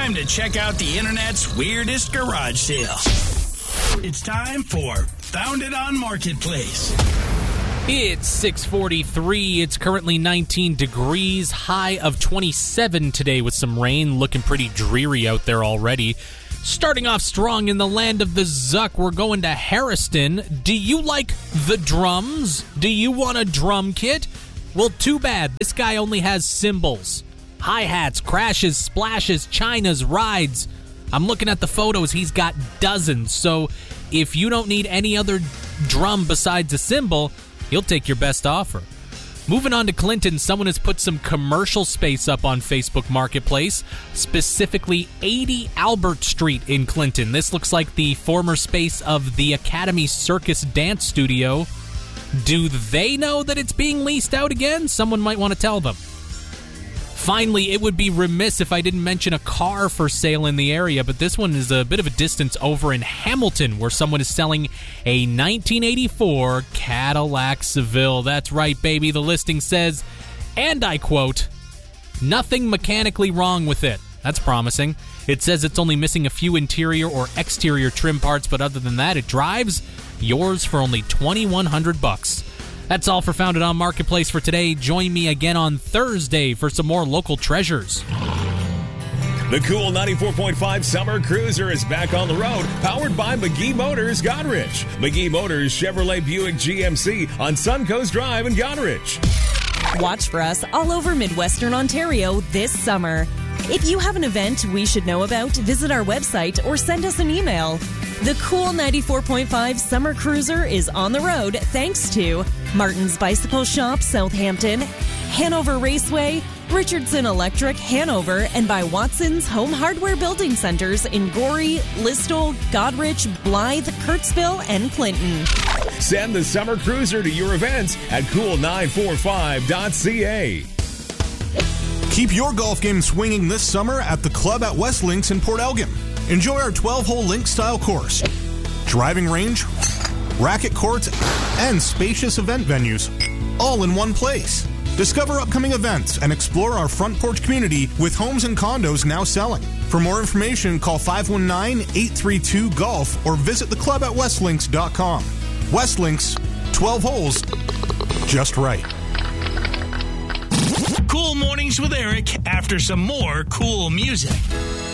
time to check out the internet's weirdest garage sales. It's time for Found It on Marketplace. It's 6:43. It's currently 19 degrees, high of 27 today with some rain. Looking pretty dreary out there already. Starting off strong in the land of the Zuck, we're going to Harriston. Do you like the drums? Do you want a drum kit? Well, too bad. This guy only has cymbals. Hi-hats, crashes, splashes, chinas, rides. I'm looking at the photos. He's got dozens. So if you don't need any other drum besides a cymbal, he'll take your best offer. Moving on to Clinton, someone has put some commercial space up on Facebook Marketplace, specifically 80 Albert Street in Clinton. This looks like the former space of the Academy Circus Dance Studio. Do they know that it's being leased out again? Someone might want to tell them. Finally, it would be remiss if I didn't mention a car for sale in the area, but this one is a bit of a distance over in Hamilton, where someone is selling a 1984 Cadillac Seville. That's right, baby. The listing says, and I quote, "Nothing mechanically wrong with it." That's promising. It says it's only missing a few interior or exterior trim parts, but other than that, it drives. Yours for only $2,100. That's all for Found It on Marketplace for today. Join me again on Thursday for some more local treasures. The cool 94.5 Summer Cruiser is back on the road, powered by McGee Motors, Goderich. McGee Motors Chevrolet Buick GMC on Suncoast Drive in Goderich. Watch for us all over Midwestern Ontario this summer. If you have an event we should know about, visit our website or send us an email. The cool 94.5 Summer Cruiser is on the road thanks to Martin's Bicycle Shop, Southampton, Hanover Raceway, Richardson Electric, Hanover, and by Watson's Home Hardware Building Centers in Gorey, Listowel, Goderich, Blythe, Kirksville, and Clinton. Send the Summer Cruiser to your events at cool945.ca. Keep your golf game swinging this summer at the Club at West Links in Port Elgin. Enjoy our 12-hole link-style course, driving range, racket courts, and spacious event venues, all in one place. Discover upcoming events and explore our front porch community with homes and condos now selling. For more information, call 519-832-GOLF or visit theclubatwestlinks.com. West Links, 12 holes, just right. Cool Mornings with Eric after some more cool music.